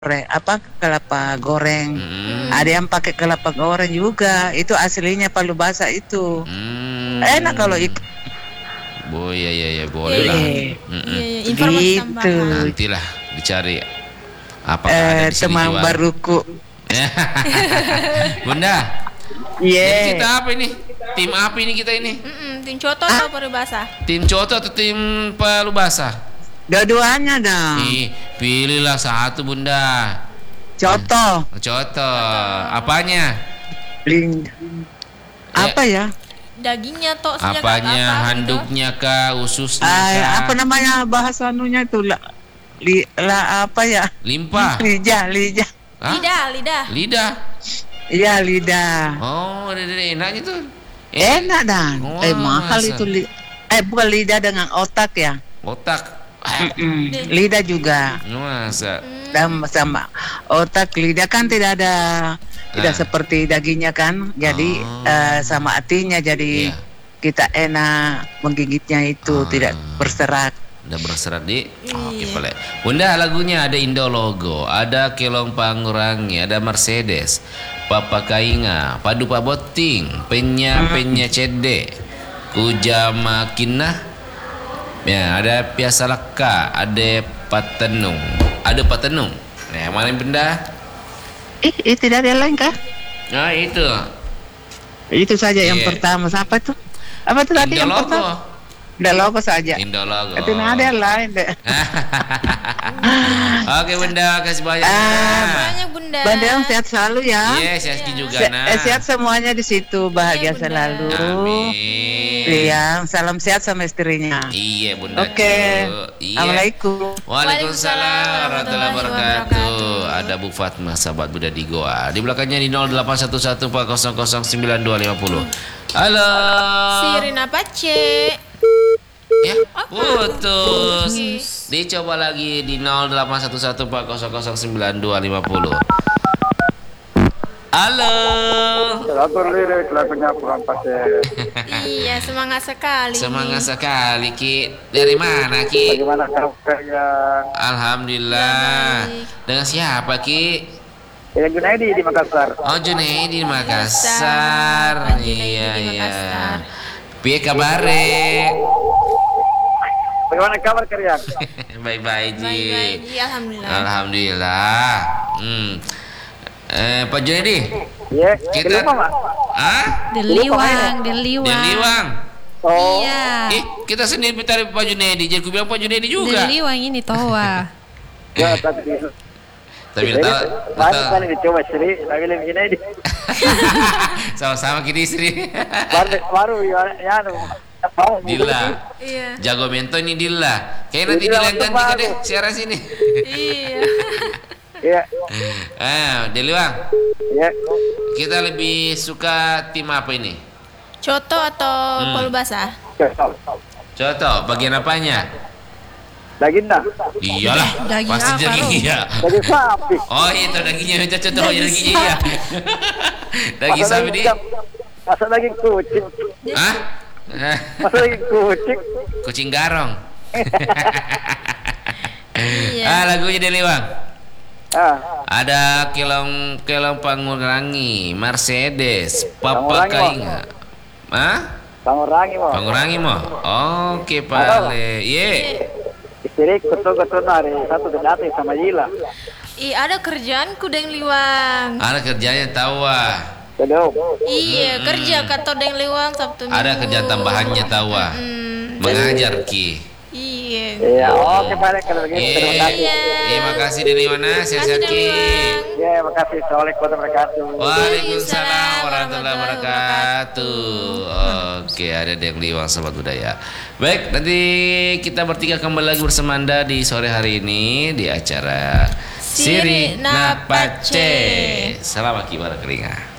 kelapa goreng. Ada yang pakai kelapa goreng juga. Itu aslinya palu basah itu. Enak kalau ikan. Oh ya boleh lah. Informasi Gitu. tambahan. Nantilah dicari apakah ada di sini Teman jual. baruku. Bunda, Iya. jadi kita apa ini? Tim apa ini kita ini? Tim coto atau peribahasa? Tim coto atau tim palu basah? Dua-duanya dong. Pilihlah satu Bunda. Coto. Coto. Apanya? Apa ya? Dagingnya toh Apanya? Handuknya kah? Ususnya kah? Apa namanya bahasa anunya itu apa ya? Limpah. Lidah. Hah? Lidah. Iya, lidah. Oh, enaknya tuh. Enak dan. Wah, Mahal masa? itu bukan lidah dengan otak ya. Otak. Lidah juga. Masa? Dan sama otak lidah kan tidak seperti dagingnya kan. Jadi sama hatinya jadi Iya. kita enak menggigitnya itu tidak berserat. Udah berserat di. Oke, boleh. Bunda, lagunya ada Indologo, ada Kelong Pangurangi, ada Mercedes, Papa Kainga, Padu Pak Boting, Penya Cede, Kujama Kinah. Ya, ada Piasa Laka, ada Patenung. Ada Patenung. Nah, yang mana Bunda? Tidak ada lain kah? Nah, itu. Itu saja yang Iya. pertama. Apa tuh? Apa tuh tadi yang pertama? Indologo. Udah logo saja. Indologo. Itu ada yang lain deh. Oke Bunda, kasih banyak. Banyak Bunda. Bandel sehat selalu ya. Yes, Yaski juga nah. Sehat semuanya di situ, bahagia Iya, Bunda. selalu. Amin. Iya, salam sehat sama istrinya. Iya Bunda. Oke. Iya. Assalamualaikum. Waalaikumsalam warahmatullahi wabarakatuh. Ada Bu Fatma, sahabat Buddha di Goa. Di belakangnya di 081140095250. Halo. Sirin apa cek? Ya, putus. Dicoba lagi di 081140095250. Halo. Lagunya kurang pasir. Iya, semangat sekali. Semangat sekali Ki. Dari mana Ki? Bagaimana kamu kalian? Alhamdulillah. Dengan siapa Ki? Ya Junaidi di Makassar. Oh Junaidi di Makassar. Junaidi di Iya. Makassar. Piye kabare? Bagaimana kabar kalian? Baik-baik Ji. Baik-baik, Ji. Alhamdulillah. Alhamdulillah. Pak Junaidi. Iya, Kita- di rumah, Mak. Ah? Deliwang. Deliwang. Oh, Iya. Kita sendiri tarik Pak Junaidi. Jadi aku bilang Pak Junaidi juga. Deliwang ini toa. ya tapi Tapi jadi, tahu. banyak kali dicoba sendiri, tapi lebih Junaidi. Sama-sama kita istri. Baru ya anu. Dila. Iya. Jago mento ini Dila. Kayak nanti Dila Dila yang ganti baru. deh siaran sini. Iya. Iya, Deliwang. iya. Kita lebih suka tim apa ini? Coto atau palu basah? Contoh, bagian apanya? Daging dah. Iyalah, Daging pasti apa, daging Rom? iya. Daging sapi. Oh itu dagingnya, contoh Daging dagingnya iya. Daging sapi di. Masa daging kucing. Hah? Masa daging kucing. Kucing garong. Iya. Lagunya Deliwang. Ah, Ada Kelong Pangurangi, Mercedes, Papa Pangurangi, Kainga. Hah? Pangurangi mau. Pangurangi mau? Oke, Pale. Ye. Istri ketua hari satu datang sama Yila. Ada kerjaanku deng liwang. Ada kerjanya tahu ah. Kedua. Iya, kerja kata deng liwang Sabtu Minggu. Ada kerjaan tambahannya tahu ah. Mengajar Ki. Iya. Iya, oke balik kalau begitu. Terima kasih. Terima kasih Deliwana, sehat-sehat Ki. Ya, makasih. Assalamualaikum warahmatullahi wabarakatuh. Waalaikumsalam warahmatullahi wabarakatuh. Oke, ada yang Liwang Sobat Budaya. Baik, nanti kita bertiga kembali lagi bersama Anda di sore hari ini di acara Siri Napace. Salam Aki Barakeringa.